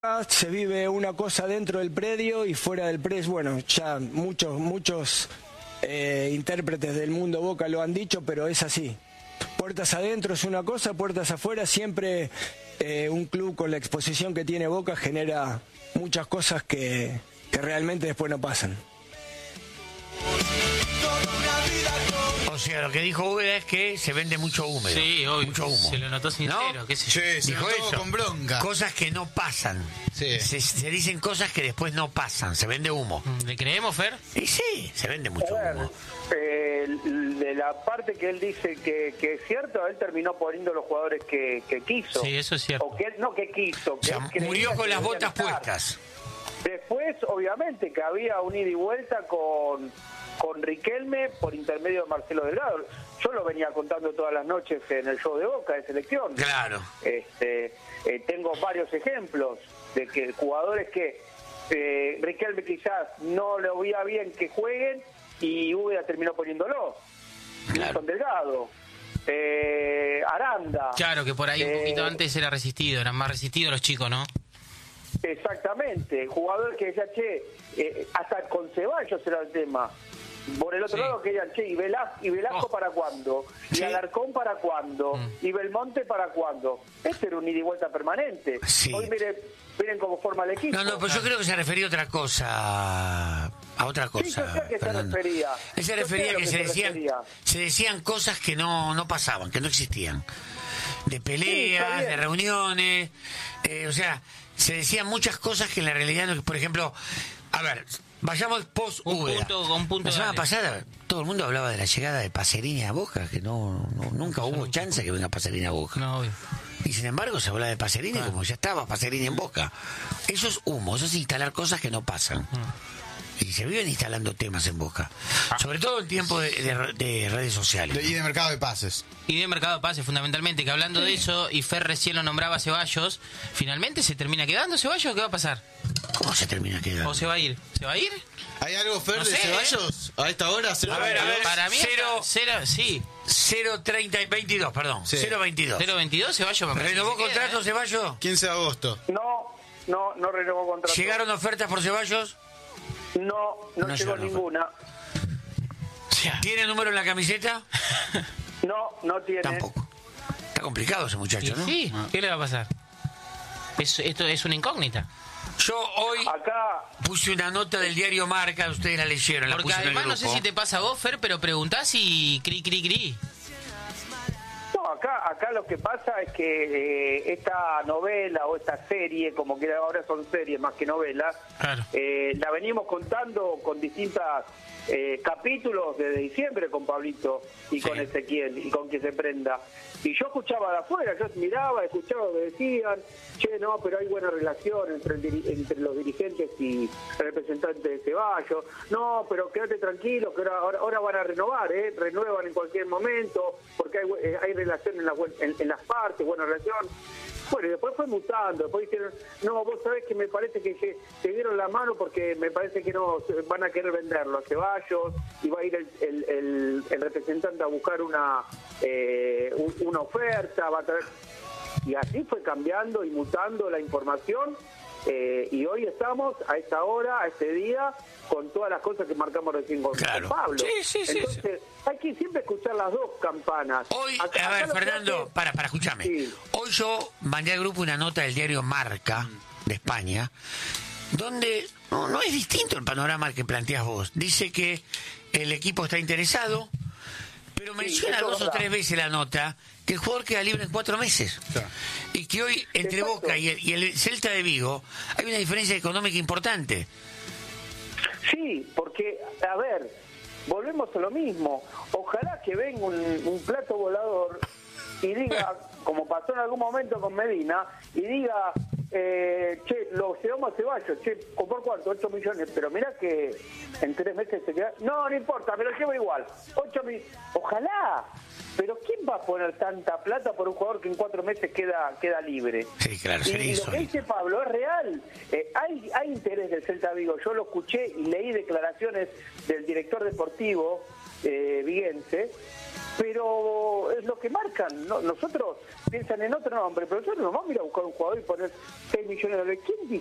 Se vive una cosa dentro del predio y fuera del predio. Bueno, ya muchos intérpretes del mundo Boca lo han dicho, pero es así. Puertas adentro es una cosa, puertas afuera siempre un club con la exposición que tiene Boca genera muchas cosas que realmente después no pasan. O sea, lo que dijo Úbeda es que se vende mucho húmedo. Sí, obvio. Mucho humo. Se lo notó sincero, ¿no? qué sé yo. Sí, se Dijo notó eso. con bronca. Cosas que no pasan. Sí. Se dicen cosas que después no pasan. Se vende humo. ¿Le creemos, Fer? Y sí, se vende mucho humo. De la parte que él dice que es cierto, él terminó poniendo los jugadores que quiso. Sí, eso es cierto. O que él no que quiso. O sea, él creía murió con que las debían botas estar. puestas. Después, obviamente, que había un ida y vuelta con Riquelme por intermedio de Marcelo Delgado. Yo lo venía contando todas las noches en el show de Boca de selección. Claro. Tengo varios ejemplos de que jugadores que Riquelme quizás no le veía bien que jueguen y Úbeda terminó poniéndolo. Claro. Wilson Delgado, Aranda. Claro, que por ahí un poquito antes era resistido, eran más resistidos los chicos, ¿no? Exactamente, jugador que decía, hasta con Ceballos era el tema. Por el otro Sí. lado que decían, ¿y Velasco para cuándo? ¿Y Sí. Alarcón para cuándo? ¿Y Belmonte para cuándo? Este era un ida y vuelta permanente. Sí. Hoy miren cómo forma el equipo. No, pero yo creo que se refería a otra cosa. A otra cosa. Sí, yo sé a qué se Fernando. refería. Él se Yo refería sé a a lo que que se se refería. decían cosas que no pasaban, que no existían. De Sí, peleas, está bien. de reuniones. O sea, se decían muchas cosas que en la realidad no. Por ejemplo, a ver, vayamos post Un Úbeda. punto La semana dale. pasada todo el mundo hablaba de la llegada de Pacerini a Boca, que nunca hubo chance que venga Pacerini a Boca. No, obvio. Y sin embargo se habla de Pacerini como ya estaba Pacerini en Boca. Eso es humo, eso es instalar cosas que no pasan. Y se viven instalando temas en Boca. Sobre todo en tiempo de redes sociales. Y de mercado de pases. Y de mercado de pases, fundamentalmente, que hablando de eso, y Fer recién lo nombraba a Ceballos, ¿finalmente se termina quedando Ceballos o qué va a pasar? ¿Cómo se termina quedando? ¿O se va a ir? ¿Se va a ir? ¿Hay algo, Fer, No de sé, Ceballos? ¿A esta hora? A ver, Para mí, Cero- sí. 0.30 perdón. Sí. 0.22. 0.22, Ceballos me parece ¿Renovó que se queda, contrato Ceballos? 15 de agosto. No renovó contrato. ¿Llegaron ofertas por Ceballos? No No llegó llegaron. ninguna. ¿Tiene número en la camiseta? No tiene. Tampoco. Está complicado ese Y muchacho, ¿no? sí, ¿qué le va a pasar? Esto es una incógnita. Yo hoy Acá puse una nota del diario Marca, ustedes la leyeron, la Porque puse en el además no sé grupo. si te pasa a vos, Fer, pero preguntás y cri. No, acá lo que pasa es que esta novela o esta serie, como que ahora son series más que novelas, Claro. la venimos contando con distintas capítulos desde diciembre con Pablito y Sí. con Ezequiel y con quien se prenda. Y yo escuchaba de afuera, yo miraba, escuchaba lo que decían, no, pero hay buena relación entre los dirigentes y el representante de Ceballos. No, pero quédate tranquilo, que ahora van a renovar, renuevan en cualquier momento, porque hay relación en las partes, buena relación. Bueno, y después fue mutando, después dijeron, no, vos sabés que me parece que se dieron la mano porque me parece que no van a querer venderlo a Ceballos y va a ir el representante a buscar una oferta, va a traer... Y así fue cambiando y mutando la información y hoy estamos a esta hora, a este día, con todas las cosas que marcamos recién con Claro. Pablo. Sí. Entonces, hay que siempre escuchar las dos campanas. Hoy, Acá a ver, lo que Fernando, hace- para escucharme. Sí. Hoy yo mandé al grupo una nota del diario Marca, de España, donde no es distinto el panorama al que planteas vos. Dice que el equipo está interesado, pero menciona eso es 2 o verdad. 3 veces la nota que el jugador queda libre en 4 meses. Claro. Y que hoy, entre Exacto. Boca y el Celta de Vigo, hay una diferencia económica importante. Sí, porque, a ver, volvemos a lo mismo. Ojalá que venga un plato volador y diga, como pasó en algún momento con Medina, y diga, lo llevamos a Ceballos, ¿por cuánto? 8 millones, pero mirá que en 3 meses se queda... No importa, me lo llevo igual. 8 millones. Ojalá. Pero ¿quién va a poner tanta plata por un jugador que en 4 meses queda libre? Sí, claro, sería Y lo que insólito. dice Pablo es real. Hay interés del Celta Vigo. Yo lo escuché y leí declaraciones del director deportivo Viguense, pero es lo que marcan, ¿no? Nosotros piensan en otro nombre, pero nosotros nos vamos a ir a buscar un jugador y poner 6 millones de dólares. ¿Quién